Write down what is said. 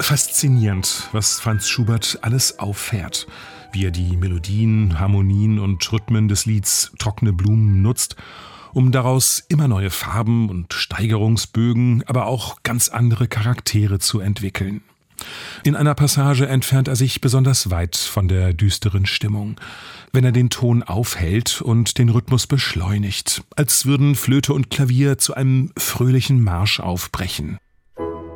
Faszinierend, was Franz Schubert alles auffährt, wie er die Melodien, Harmonien und Rhythmen des Lieds Trockene Blumen nutzt, um daraus immer neue Farben und Steigerungsbögen, aber auch ganz andere Charaktere zu entwickeln. In einer Passage entfernt er sich besonders weit von der düsteren Stimmung, wenn er den Ton aufhält und den Rhythmus beschleunigt, als würden Flöte und Klavier zu einem fröhlichen Marsch aufbrechen.